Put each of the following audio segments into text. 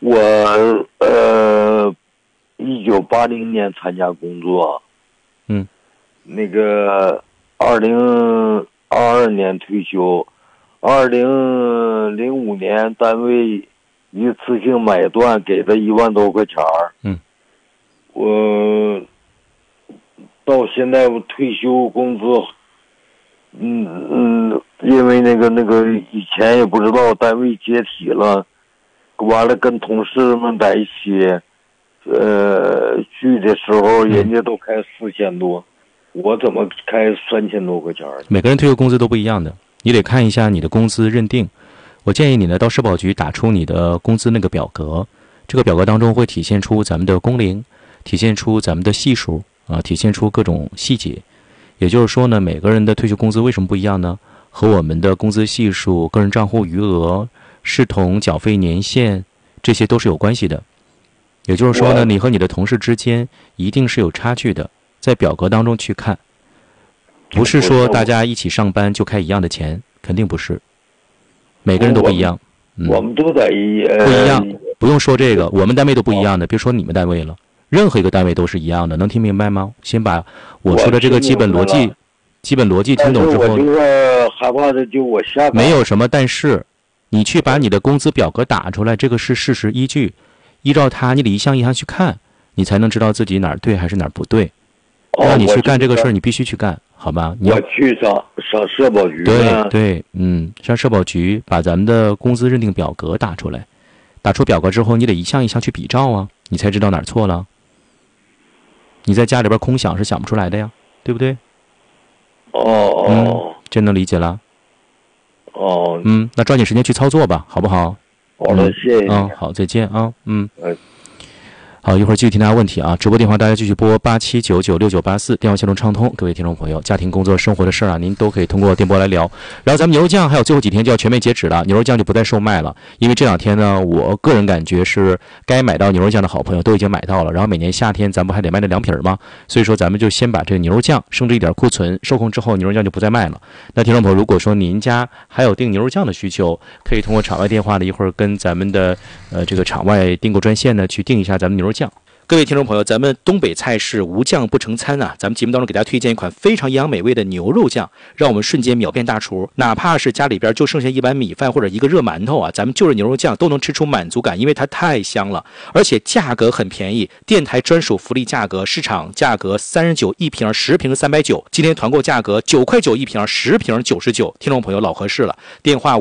我1980年参加工作，那个2022年退休，2005年单位一次性买断给了1万多块钱我到现在我退休工资，因为那个以前也不知道单位解体了，完了跟同事们在一起，聚的时候人家都开4000多，我怎么开3000多块钱？ 每个人退休工资都不一样的，你得看一下你的工资认定。我建议你呢到社保局打出你的工资那个表格，这个表格当中会体现出咱们的工龄，体现出咱们的系数体现出各种细节。也就是说呢，每个人的退休工资为什么不一样呢？和我们的工资系数、个人账户余额、视同缴费年限，这些都是有关系的。也就是说呢，你和你的同事之间一定是有差距的，在表格当中去看，不是说大家一起上班就开一样的钱，肯定不是，每个人都不一样。 我们都在不一样，不用说这个，我们单位都不一样的，别说你们单位了，任何一个单位都是一样的，能听明白吗？先把我说的这个基本逻辑听懂之后， 我就是害怕的就我下班没有什么但是，你去把你的工资表格打出来，这个是事实依据，依照它你得一项一项去看，你才能知道自己哪儿对还是哪儿不对。让你去干这个事儿，你必须去干，好吧？ 我去上社保局。 对，上社保局把咱们的工资认定表格打出来，打出表格之后，你得一项一项去比照啊，你才知道哪儿错了。你在家里边空想是想不出来的呀，对不对？这能理解了。那抓紧时间去操作吧，好不好？ 好的，谢谢。 好，再见啊。好，一会儿继续听大家问题啊！直播电话大家继续拨87996984，电话线路畅通。各位听众朋友，家庭、工作、生活的事儿您都可以通过电波来聊。然后咱们牛肉酱还有最后几天就要全面截止了，牛肉酱就不再售卖了，因为这2天呢，我个人感觉是该买到牛肉酱的好朋友都已经买到了。然后每年夏天咱不还得卖那2瓶吗？所以说咱们就先把这个牛肉酱升值一点库存，收控之后牛肉酱就不再卖了。那听众朋友，如果说您家还有订牛肉酱的需求，可以通过场外电话呢，一会儿跟咱们的这个场外订购专线呢去订一下咱们牛肉酱。各位听众朋友，咱们东北菜是无酱不成餐啊！咱们节目当中给大家推荐一款非常营养美味的牛肉酱，让我们瞬间秒变大厨。哪怕是家里边就剩下一碗米饭或者一个热馒头啊，咱们就着牛肉酱都能吃出满足感，因为它太香了，而且价格很便宜，电台专属福利价格，市场价格39一瓶，10瓶390，今天团购价格9块9一瓶，10瓶99，听众朋友老合适了。电话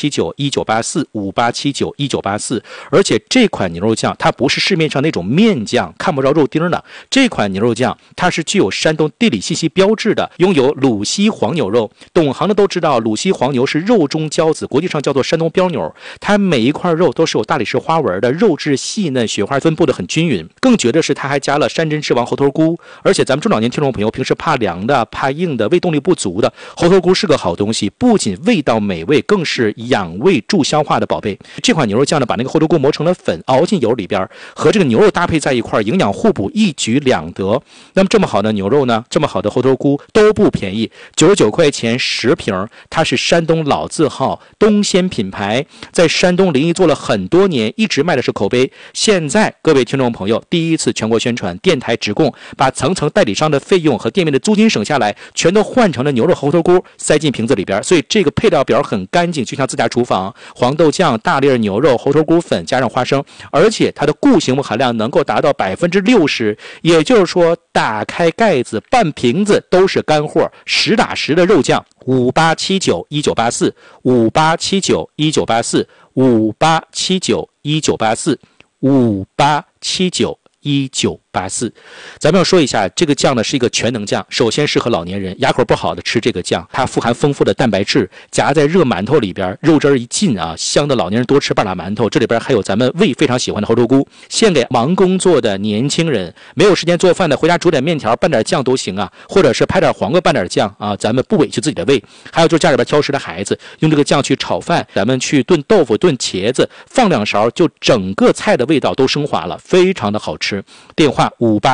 58791984，58791984。而且这款牛肉酱它不是市面上那种面酱，看不着肉丁的，这款牛肉酱它是具有山东地理信息标志的，拥有鲁西黄牛肉。懂行的都知道，鲁西黄牛是肉中骄子，国际上叫做山东标牛。它每一块肉都是有大理石花纹的，肉质细嫩，雪花分布的很均匀。更绝的是，它还加了山珍之王猴头菇。而且咱们中老年听众朋友平时怕凉的、怕硬的、胃动力不足的，猴头菇是个好东西，不仅味道美味，更是养胃助消化的宝贝。这款牛肉酱呢，把那个猴头菇磨成了粉，熬进油里边，和这个牛肉搭配在一块，营养互补，一举两得。那么这么好的牛肉呢，这么好的猴头菇都不便宜，99块钱10瓶，它是山东老字号东鲜品牌，在山东临沂做了很多年，一直卖的是口碑。现在各位听众朋友第一次全国宣传，电台直供，把层层代理商的费用和店面的租金省下来，全都换成了牛肉猴头菇，塞进瓶子里边。所以这个配料表很干净，就像自家厨房，黄豆酱、大粒牛肉、猴头菇粉加上花生，而且它的固形物含量能够达到60%，也就是说打开盖子半瓶子都是干货，实打实的肉酱。58791984，58791984，58791984，咱们要说一下，这个酱呢是一个全能酱，首先适合老年人，牙口不好的吃这个酱，它富含丰富的蛋白质，夹在热馒头里边，肉汁一进啊，香的老年人多吃半拉馒头。这里边还有咱们胃非常喜欢的猴头菇，献给忙工作的年轻人，没有时间做饭的，回家煮点面条拌点酱都行啊，或者是拍点黄瓜拌点酱啊，咱们不委屈自己的胃。还有就是家里边挑食的孩子，用这个酱去炒饭，咱们去炖豆腐、炖茄子，放2勺，就整个菜的味道都升华了，非常的好吃。电话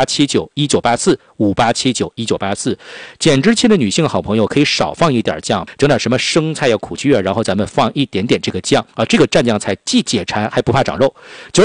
58791984，58791984。减脂期的女性好朋友可以少放一点酱，整点什么生菜呀、苦苣啊，然后咱们放一点点这个酱啊，这个蘸酱菜既解馋还不怕长肉。